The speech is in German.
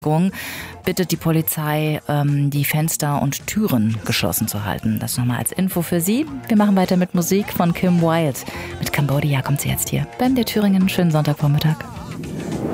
bittet die Polizei, die Fenster und Türen geschlossen zu halten. Das nochmal als Info für Sie. Wir machen weiter mit Musik von Kim Wilde. Mit Cambodia kommt sie jetzt hier beim Der Thüringen. Schönen Sonntagvormittag.